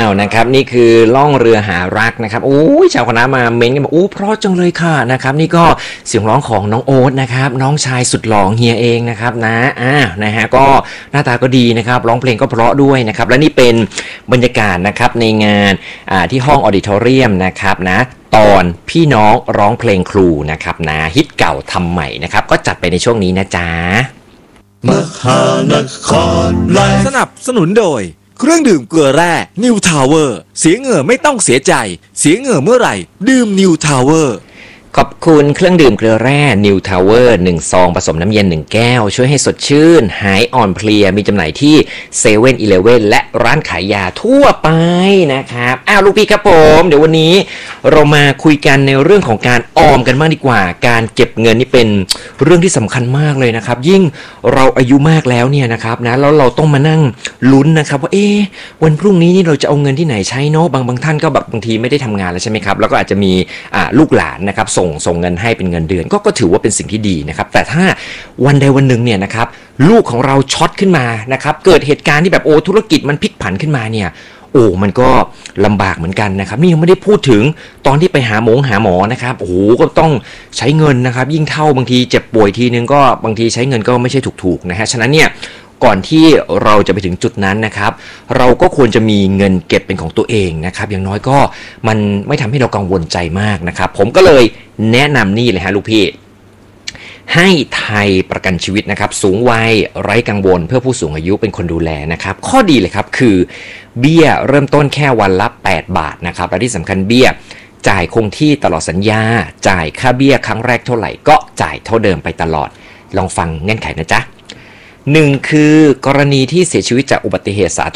นะครับนี่คือล่องเรือหารักนะครับโอ้ยชาวคณะมาเม้นกันบอกโอ้เพราะจังเลยค่ะนะครับนี่ก็เสียงร้องของน้องโอ๊ตนะครับน้องชายสุดหล่อเฮียเองนะครับนะฮะก็หน้าตาก็ดีนะครับร้องเพลงก็เพราะด้วยนะครับและนี่เป็นบรรยากาศนะครับในงานที่ห้องออดิทอเรียมนะครับนะตอนพี่น้องร้องเพลงครูนะครับนะฮิตเก่าทำใหม่นะครับก็จัดไปในช่วงนี้นะจ๊ะมหานครแลสนับสนุนโดยเครื่องดื่มเกลือแร่นิวทาวเวอร์เสียเหงื่อไม่ต้องเสียใจเสียเหงื่อเมื่อไหร่ดื่มนิวทาวเวอร์ขอบคุณเครื่องดื่มเกลือแร่ New Tower 1 ซองผสมน้ำเย็น1แก้วช่วยให้สดชื่นหายอ่อนเพลียมีจำหน่ายที่เซเว่นอีเลฟเว่นและร้านขายยาทั่วไปนะครับลูกพี่ครับผมเดี๋ยววันนี้เรามาคุยกันในเรื่องของการออมกันมากดีกว่าการเก็บเงินนี่เป็นเรื่องที่สำคัญมากเลยนะครับยิ่งเราอายุมากแล้วเนี่ยนะครับนะแล้วเราต้องมานั่งลุ้นนะครับว่าวันพรุ่งนี้นี่เราจะเอาเงินที่ไหนใช้เนาะบางท่านก็แบบบางทีไม่ได้ทำงานแล้วใช่ไหมครับแล้วก็อาจจะมีลูกหลานนะครับส่งเงินให้เป็นเงินเดือนก็ถือว่าเป็นสิ่งที่ดีนะครับแต่ถ้าวันใดวันหนึ่งเนี่ยนะครับลูกของเราช็อตขึ้นมานะครับเกิดเหตุการณ์ที่แบบธุรกิจมันพลิกผันขึ้นมาเนี่ยมันก็ลำบากเหมือนกันนะครับนี่ยังไม่ได้พูดถึงตอนที่ไปหาหมอนะครับก็ต้องใช้เงินนะครับยิ่งเท่าบางทีเจ็บป่วยทีนึงก็บางทีใช้เงินก็ไม่ใช่ถูกๆนะฮะฉะนั้นเนี่ยก่อนที่เราจะไปถึงจุดนั้นนะครับเราก็ควรจะมีเงินเก็บเป็นของตัวเองนะครับอย่างน้อยก็มันไม่ทำให้เรากังวลใจมากนะครับผมก็เลยแนะนำนี่เลยฮะลูกพี่ให้ไทยประกันชีวิตนะครับสูงวัยไร้กังวลเพื่อผู้สูงอายุเป็นคนดูแลนะครับข้อดีเลยครับคือเบี้ยเริ่มต้นแค่วันละ8 บาทนะครับและที่สำคัญเบี้ยจ่ายคงที่ตลอดสัญญาจ่ายค่าเบี้ยครั้งแรกเท่าไหร่ก็จ่ายเท่าเดิมไปตลอดลองฟังเงื่อนไขนะจ๊ะ1คือกรณีที่เสียชีวิตจากอุบัติเหตุสา